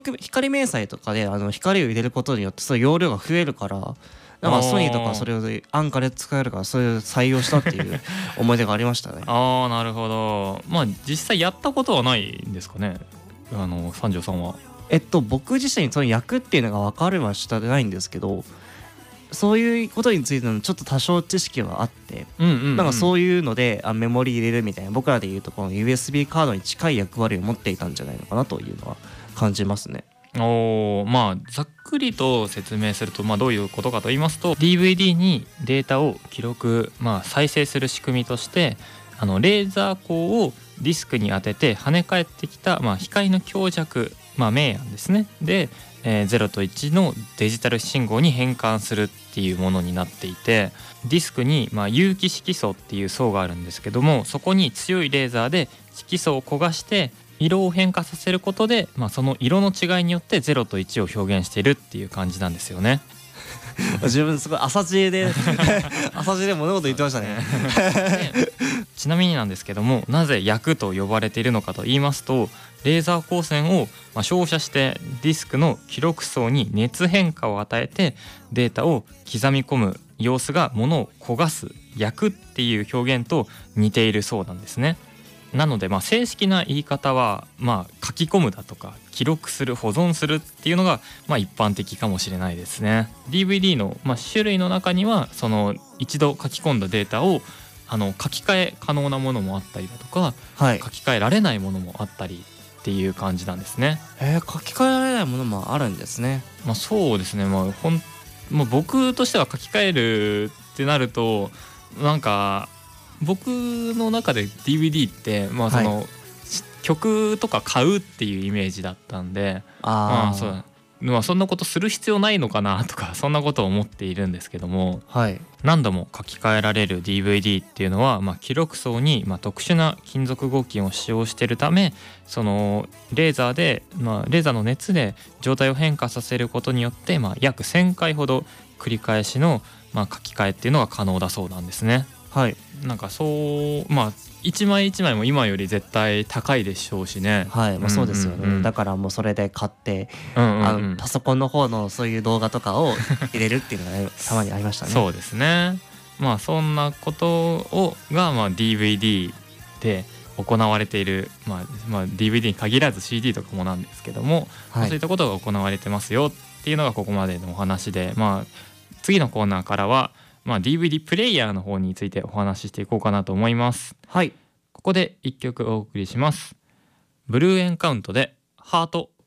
光明細とかで光を入れることによってそういう容量が増えるから、なんかソニーとかそれを安価で使えるからそういう採用したっていう思い出がありましたね。 ああ、なるほど。まあ実際やったことはないんですかね、三条さんは。 僕自身その役っていうのが分かるはしたでないんですけど、そういうことについてのちょっと多少知識はあって、なんかそういうのでメモリ入れるみたいな、僕らでいうとこの USB カードに近い役割を持っていたんじゃないのかなというのは感じますね。 まあざっくりと説明すると、どういうことかと言いますと、 DVD にデータを記録、再生する仕組みとして、レーザー光をディスクに当てて跳ね返ってきた、光の強弱、明暗ですねで、0と1のデジタル信号に変換するっていうものになっていて、ディスクに有機色素っていう層があるんですけども、そこに強いレーザーで色素を焦がして色を変化させることで、その色の違いによって0と1を表現しているっていう感じなんですよね。 自分すごい浅知恵で浅知恵で物事言ってましたねちなみになんですけども、なぜ役と呼ばれているのかと言いますと、レーザー光線を照射してディスクの記録層に熱変化を与えてデータを刻み込む様子が物を焦がす焼くっていう表現と似ているそうなんですね。なので正式な言い方は書き込むだとか記録する保存するっていうのが一般的かもしれないですね。 DVD の種類の中にはその一度書き込んだデータを書き換え可能なものもあったりだとか、書き換えられないものもあったりっていう感じなんですね。 書き換えられないものもあるんですね。 そうですね。僕としては書き換えるってなるとなんか僕の中で DVD ってその、曲とか買うっていうイメージだったんで、そんなことする必要ないのかなとかそんなことを思っているんですけども、何度も書き換えられる DVD っていうのは、記録層に特殊な金属合金を使用しているため、そのレーザーで、レーザーの熱で状態を変化させることによって、約1000回ほど繰り返しの、書き換えっていうのが可能だそうなんですね。なんかそう一枚一枚も今より絶対高いでしょうしね。 そうですよね。だからもうそれで買って、パソコンの方のそういう動画とかを入れるっていうのが、ね、たまにありましたね。 そうですね。そんなことがDVD で行われている、DVD に限らず CD とかもなんですけども、そういったことが行われてますよっていうのがここまでのお話で、次のコーナーからはDVD プレイヤーの方についてお話ししていこうかなと思います。ここで1曲お送りします。ブルーエンカウントでハート